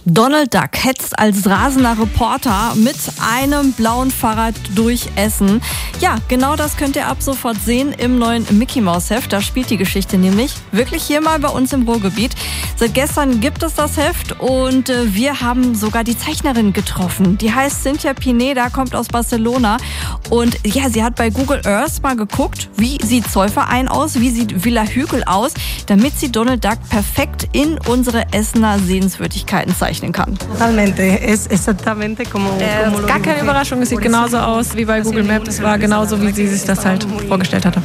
Donald Duck hetzt als rasender Reporter mit einem blauen Fahrrad durch Essen. Ja, genau das könnt ihr ab sofort sehen im neuen Mickey Mouse Heft. Da spielt die Geschichte nämlich wirklich hier mal bei uns im Ruhrgebiet. Seit gestern gibt es das Heft und wir haben sogar die Zeichnerin getroffen. Die heißt Cynthia Pineda, kommt aus Barcelona und ja, sie hat bei Google Earth mal geguckt, wie sieht Zollverein aus, wie sieht Villa Hügel aus, damit sie Donald Duck perfekt in unsere Essener Sehenswürdigkeiten zeichnen kann. Gar keine Überraschung, es sieht genauso aus wie bei Google Maps. Es war genauso, wie sie sich das halt vorgestellt hatte.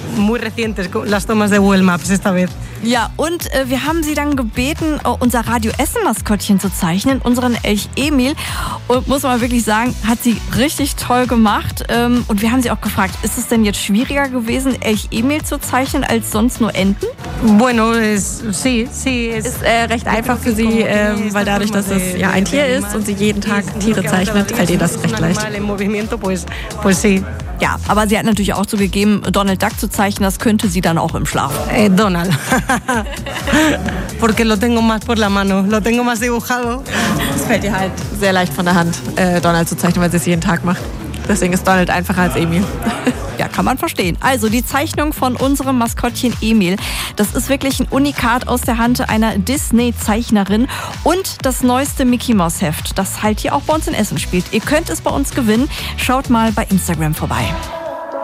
Ja, und wir haben sie dann gebeten, unser Radio Essen-Maskottchen zu zeichnen, unseren Elch Emil. Und muss man wirklich sagen, hat sie richtig toll gemacht. Und wir haben sie auch gefragt, ist es denn jetzt schwieriger gewesen, Elch Emil zu zeichnen, als sonst nur Enten? Ist recht einfach für sie, weil dadurch, dass es ja ein Tier ist und sie jeden Tag Tiere zeichnet, fällt ihr das recht leicht. Ja, aber sie hat natürlich auch zugegeben, Donald Duck zu zeichnen, das könnte sie dann auch im Schlaf. Donald. Porque lo tengo más por la mano, lo tengo más dibujado. Es fällt ihr halt sehr leicht von der Hand, Donald zu zeichnen, weil sie es jeden Tag macht. Deswegen ist Donald einfacher als Emil. Ja, kann man verstehen. Also die Zeichnung von unserem Maskottchen Emil, das ist wirklich ein Unikat aus der Hand einer Disney-Zeichnerin und das neueste Mickey Mouse Heft, das halt hier auch bei uns in Essen spielt. Ihr könnt es bei uns gewinnen. Schaut mal bei Instagram vorbei.